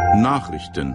Nachrichten.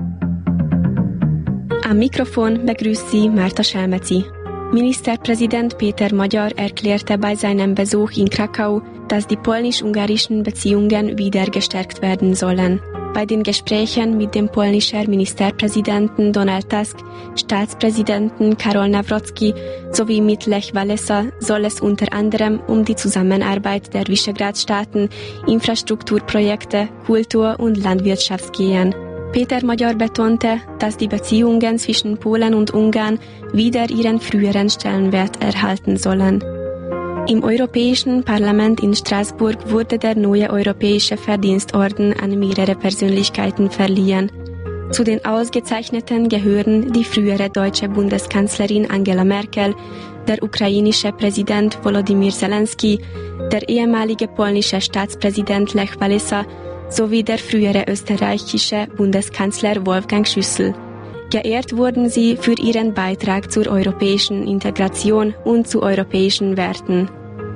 Am Mikrofon begrüßt Sie Márta Selmeci. Ministerpräsident Péter Magyar erklärte bei seinem Besuch in Krakau, dass die polnisch-ungarischen Beziehungen wieder gestärkt werden sollen. Bei den Gesprächen mit dem polnischen Ministerpräsidenten Donald Tusk, Staatspräsidenten Karol Nawrocki sowie mit Lech Walesa soll es unter anderem um die Zusammenarbeit der Visegrad-Staaten, Infrastrukturprojekte, Kultur und Landwirtschaft gehen. Péter Magyar betonte, dass die Beziehungen zwischen Polen und Ungarn wieder ihren früheren Stellenwert erhalten sollen. Im Europäischen Parlament in Straßburg wurde der neue Europäische Verdienstorden an mehrere Persönlichkeiten verliehen. Zu den Ausgezeichneten gehören die frühere deutsche Bundeskanzlerin Angela Merkel, der ukrainische Präsident Volodymyr Zelensky, der ehemalige polnische Staatspräsident Lech Walesa sowie der frühere österreichische Bundeskanzler Wolfgang Schüssel. Geehrt wurden sie für ihren Beitrag zur europäischen Integration und zu europäischen Werten.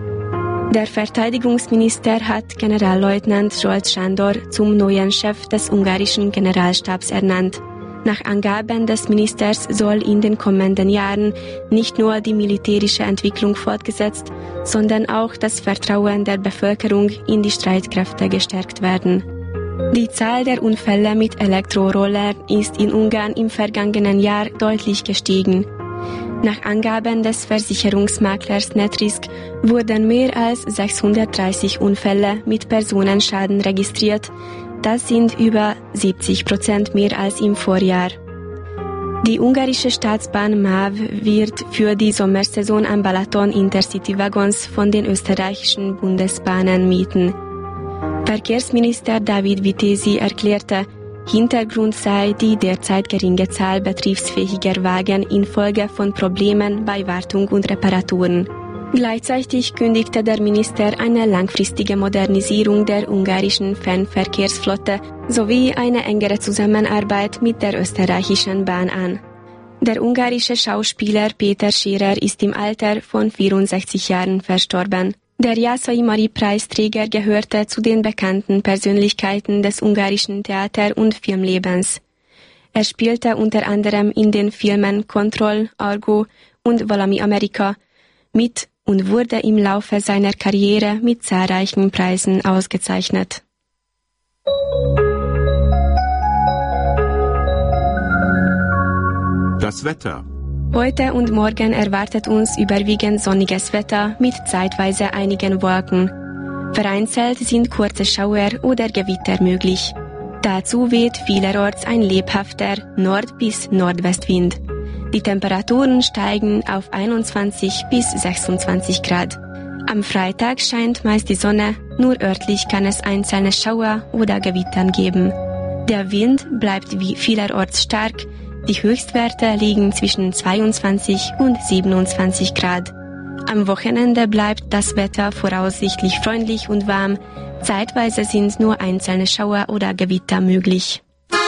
Der Verteidigungsminister hat Generalleutnant Zsolt Sándor zum neuen Chef des ungarischen Generalstabs ernannt. Nach Angaben des Ministers soll in den kommenden Jahren nicht nur die militärische Entwicklung fortgesetzt, sondern auch das Vertrauen der Bevölkerung in die Streitkräfte gestärkt werden. Die Zahl der Unfälle mit Elektrorollern ist in Ungarn im vergangenen Jahr deutlich gestiegen. Nach Angaben des Versicherungsmaklers Netrisk wurden mehr als 630 Unfälle mit Personenschaden registriert. Das sind über 70% mehr als im Vorjahr. Die ungarische Staatsbahn MÁV wird für die Sommersaison am Balaton Intercity-Waggons von den österreichischen Bundesbahnen mieten. Verkehrsminister Dávid Vitézi erklärte, Hintergrund sei die derzeit geringe Zahl betriebsfähiger Wagen infolge von Problemen bei Wartung und Reparaturen. Gleichzeitig kündigte der Minister eine langfristige Modernisierung der ungarischen Fernverkehrsflotte sowie eine engere Zusammenarbeit mit der österreichischen Bahn an. Der ungarische Schauspieler Péter Scherer ist im Alter von 64 Jahren verstorben. Der Jászai-Mari-Preisträger gehörte zu den bekannten Persönlichkeiten des ungarischen Theater- und Filmlebens. Er spielte unter anderem in den Filmen Kontroll, Argo und Valami Amerika mit und wurde im Laufe seiner Karriere mit zahlreichen Preisen ausgezeichnet. Das Wetter. Heute und morgen erwartet uns überwiegend sonniges Wetter mit zeitweise einigen Wolken. Vereinzelt sind kurze Schauer oder Gewitter möglich. Dazu weht vielerorts ein lebhafter Nord- bis Nordwestwind. Die Temperaturen steigen auf 21 bis 26 Grad. Am Freitag scheint meist die Sonne, nur örtlich kann es einzelne Schauer oder Gewittern geben. Der Wind bleibt wie vielerorts stark. Die Höchstwerte liegen zwischen 22 und 27 Grad. Am Wochenende bleibt das Wetter voraussichtlich freundlich und warm. Zeitweise sind nur einzelne Schauer oder Gewitter möglich.